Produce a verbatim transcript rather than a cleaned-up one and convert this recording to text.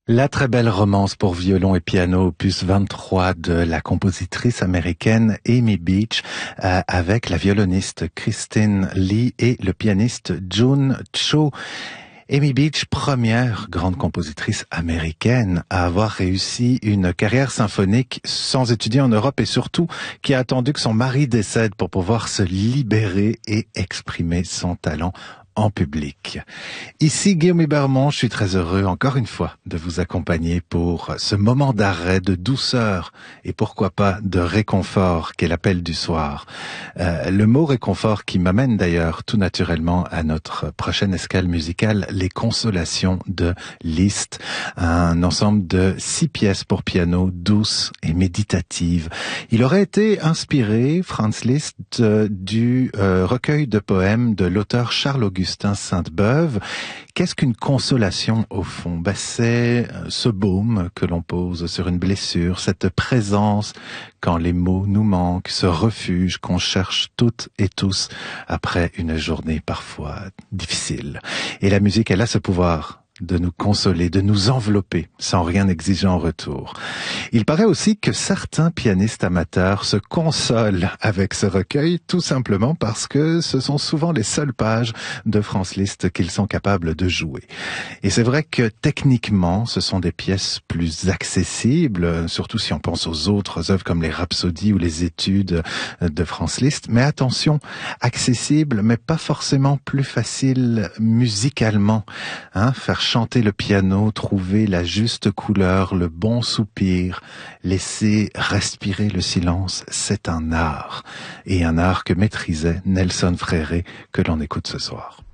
La très belle romance pour violon et piano, opus vingt-trois de la compositrice américaine Amy Beach, euh, avec la violoniste Christine Lee et le pianiste Jun Cho. Amy Beach, première grande compositrice américaine à avoir réussi une carrière symphonique sans étudier en Europe et surtout qui a attendu que son mari décède pour pouvoir se libérer et exprimer son talent en public. Ici Guillaume Hébermont, je suis très heureux encore une fois de vous accompagner pour ce moment d'arrêt, de douceur et pourquoi pas de réconfort qu'est l'appel du soir. Euh, le mot réconfort qui m'amène d'ailleurs tout naturellement à notre prochaine escale musicale, Les Consolations de Liszt, un ensemble de six pièces pour piano douces et méditatives. Il aurait été inspiré, Franz Liszt, euh, du euh, recueil de poèmes de l'auteur Charles Augustin Sainte-Beuve. Qu'est-ce qu'une consolation au fond? Ben, c'est ce baume que l'on pose sur une blessure, cette présence quand les mots nous manquent, ce refuge qu'on cherche toutes et tous après une journée parfois difficile. Et la musique, elle a ce pouvoir de nous consoler, de nous envelopper, sans rien exiger en retour. Il paraît aussi que certains pianistes amateurs se consolent avec ce recueil, tout simplement parce que ce sont souvent les seules pages de Franz Liszt qu'ils sont capables de jouer. Et c'est vrai que techniquement, ce sont des pièces plus accessibles, surtout si on pense aux autres œuvres comme les Rhapsodies ou les Études de Franz Liszt. Mais attention, accessible, mais pas forcément plus facile musicalement, hein, faire chanter le piano, trouver la juste couleur, le bon soupir, laisser respirer le silence, c'est un art. Et un art que maîtrisait Nelson Fréré, que l'on écoute ce soir.